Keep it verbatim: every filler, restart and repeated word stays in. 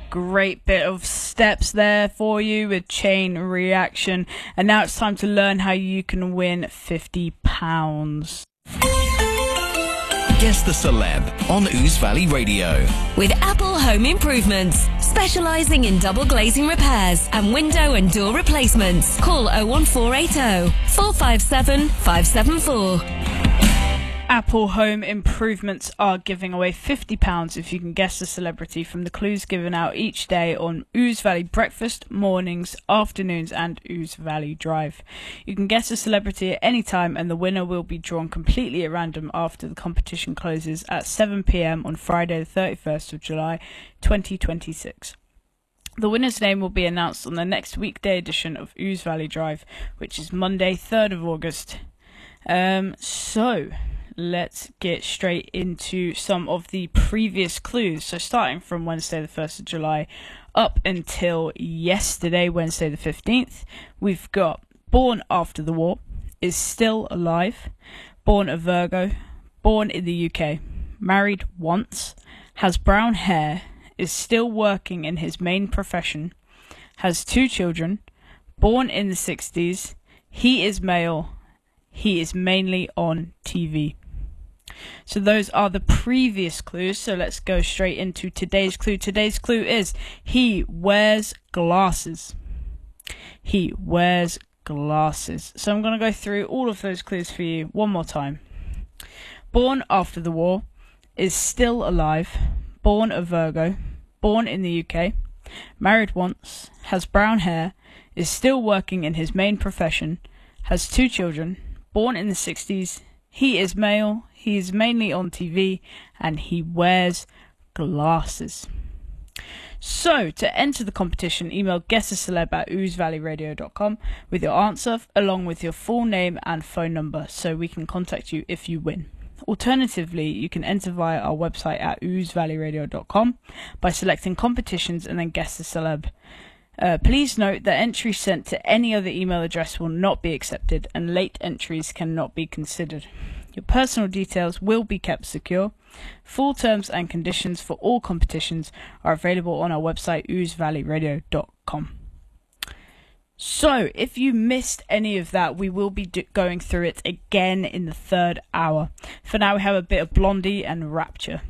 great bit of steps there for you with Chain Reaction. And now it's time to learn how you can win fifty pounds. Guess the Celeb on Ouse Valley Radio. With Apple Home Improvements, specialising in double glazing repairs and window and door replacements. Call oh one four eight oh, four five seven, five seven four. Apple Home Improvements are giving away fifty pounds if you can guess the celebrity from the clues given out each day on Ouse Valley Breakfast, mornings, afternoons and Ouse Valley Drive. You can guess a celebrity at any time and the winner will be drawn completely at random after the competition closes at seven p m on Friday the thirty-first of July twenty twenty-six. The winner's name will be announced on the next weekday edition of Ouse Valley Drive, which is Monday third of August. Um, so... Let's get straight into some of the previous clues. So starting from Wednesday the first of July up until yesterday, Wednesday the fifteenth, we've got born after the war, is still alive, born a Virgo, born in the U K, married once, has brown hair, is still working in his main profession, has two children, born in the sixties, he is male, he is mainly on T V. So those are the previous clues, so let's go straight into today's clue. Today's clue is he wears glasses. He wears glasses. So I'm going to go through all of those clues for you one more time. Born after the war, is still alive, born a Virgo, born in the U K, married once, has brown hair, is still working in his main profession, has two children, born in the sixties, he is male, he is mainly on T V, and he wears glasses. So, to enter the competition, email guessaceleb at ouse valley radio dot com with your answer, along with your full name and phone number, so we can contact you if you win. Alternatively, you can enter via our website at ouse valley radio dot com by selecting competitions and then guess the celeb. Uh, please note that entries sent to any other email address will not be accepted and late entries cannot be considered. Your personal details will be kept secure. Full terms and conditions for all competitions are available on our website ouse valley radio dot com. So, if you missed any of that, we will be do- going through it again in the third hour. For now, we have a bit of Blondie and Rapture.